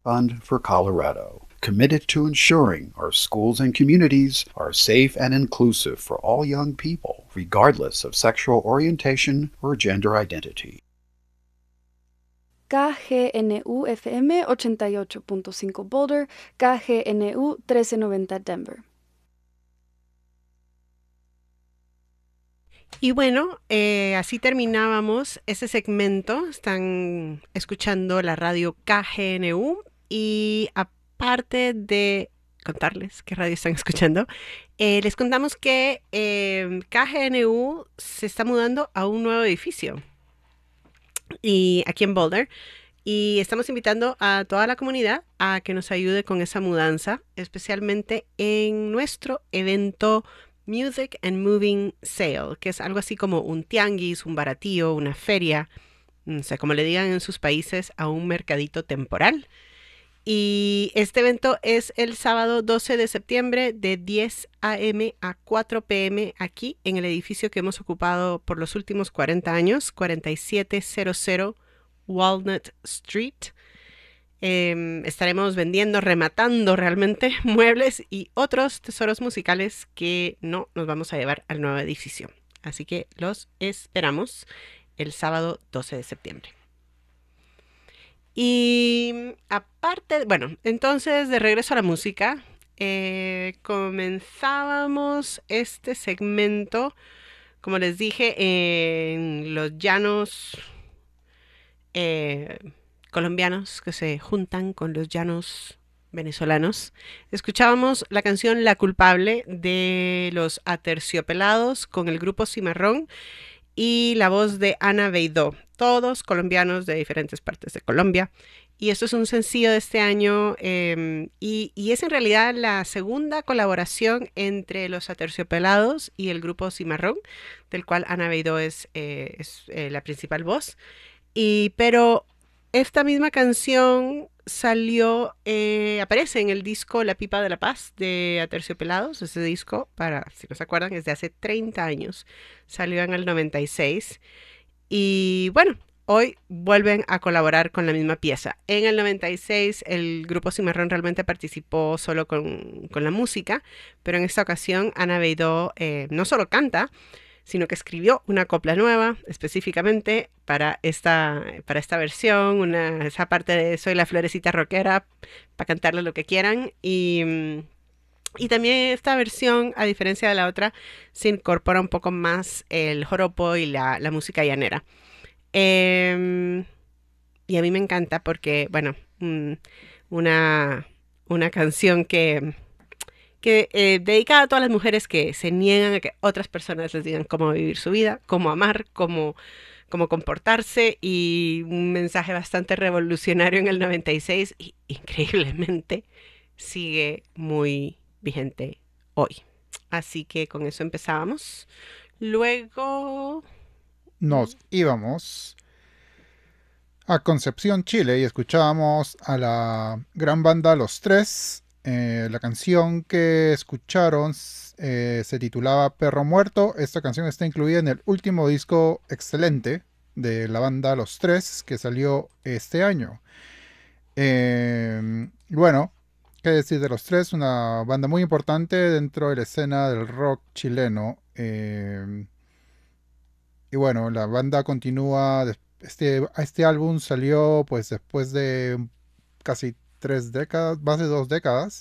Fund for Colorado, committed to ensuring our schools and communities are safe and inclusive for all young people, regardless of sexual orientation or gender identity. KGNU FM 88.5 Boulder, KGNU 1390 Denver. Y bueno, así terminábamos ese segmento. Están escuchando la radio KGNU y aparte de contarles qué radio están escuchando, les contamos que KGNU se está mudando a un nuevo edificio y aquí en Boulder. Y estamos invitando a toda la comunidad a que nos ayude con esa mudanza, especialmente en nuestro evento Music and Moving Sale, que es algo así como un tianguis, un baratío, una feria, no sé, como le digan en sus países, a un mercadito temporal. Y este evento es el sábado 12 de septiembre de 10 a.m. a 4 p.m. aquí en el edificio que hemos ocupado por los últimos 40 años, 4700 Walnut Street. Estaremos vendiendo, rematando realmente muebles y otros tesoros musicales que no nos vamos a llevar al nuevo edificio. Así que los esperamos el sábado 12 de septiembre. Y aparte, bueno, entonces de regreso a la música, comenzábamos este segmento, como les dije, en los llanos colombianos que se juntan con los llanos venezolanos. Escuchábamos la canción La Culpable de los Aterciopelados con el grupo Cimarrón y la voz de Ana Beidó, todos colombianos de diferentes partes de Colombia. Y esto es un sencillo de este año y es en realidad la segunda colaboración entre los Aterciopelados y el grupo Cimarrón, del cual Ana Beidó es la principal voz. Pero esta misma canción salió, aparece en el disco La Pipa de la Paz de Aterciopelados. Ese disco, para si no se acuerdan, es de hace 30 años. Salió en el 96. Y bueno, hoy vuelven a colaborar con la misma pieza. En el 96 el grupo Cimarrón realmente participó solo con la música, pero en esta ocasión Ana Beidó no solo canta, sino que escribió una copla nueva específicamente para esta versión, esa parte de Soy la florecita rockera, para cantarle lo que quieran. Y también esta versión, a diferencia de la otra, se incorpora un poco más el joropo y la música llanera. Y a mí me encanta porque, bueno, una canción que dedicada a todas las mujeres que se niegan a que otras personas les digan cómo vivir su vida, cómo amar, cómo comportarse, y un mensaje bastante revolucionario en el 96 y increíblemente sigue muy vigente hoy. Así que con eso empezábamos. Luego nos íbamos a Concepción, Chile, y escuchábamos a la gran banda Los Tres. La canción que escucharon se titulaba Perro Muerto. Esta canción está incluida en el último disco Excelente de la banda Los Tres, que salió este año. Bueno, qué decir de Los Tres, una banda muy importante dentro de la escena del rock chileno. Y bueno, la banda continúa. Este álbum salió pues después de casi 3 décadas, más de 2 décadas.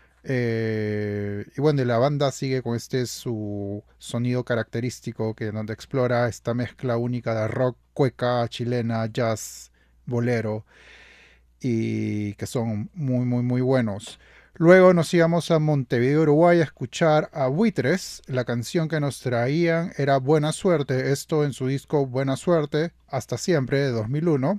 Y bueno, y la banda sigue con su sonido característico, que donde explora esta mezcla única de rock, cueca, chilena, jazz, bolero, y que son muy muy muy buenos. Luego nos íbamos a Montevideo, Uruguay, a escuchar a Buitres. La canción que nos traían era Buena Suerte, esto en su disco Buena Suerte, Hasta Siempre, de 2001.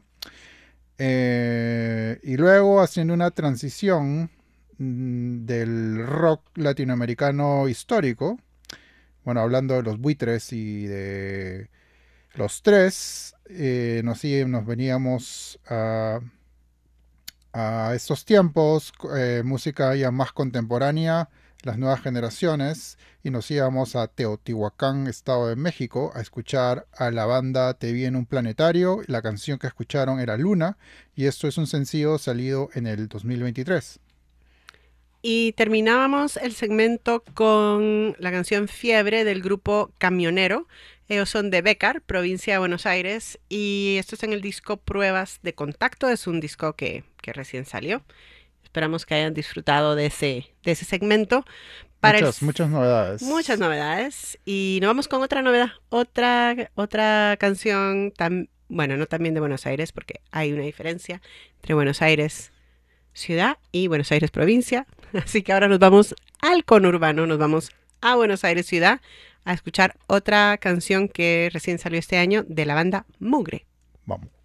Y luego haciendo una transición del rock latinoamericano histórico, bueno, hablando de los Buitres y de Los Tres, nos veníamos a estos tiempos, música ya más contemporánea, las nuevas generaciones y nos íbamos a Teotihuacán, Estado de México, a escuchar a la banda Te vi en un planetario. La canción que escucharon era Luna y esto es un sencillo salido en el 2023. Y terminábamos el segmento con la canción Fiebre del grupo Camionero. Ellos son de Bécar, provincia de Buenos Aires, y esto es en el disco Pruebas de Contacto. Es un disco que recién salió. Esperamos que hayan disfrutado de ese segmento. Muchas novedades. Muchas novedades. Y nos vamos con otra novedad. Otra canción, bueno, no también de Buenos Aires, porque hay una diferencia entre Buenos Aires ciudad y Buenos Aires provincia. Así que ahora nos vamos al conurbano, nos vamos a Buenos Aires ciudad a escuchar otra canción que recién salió este año de la banda Mugre. Vamos.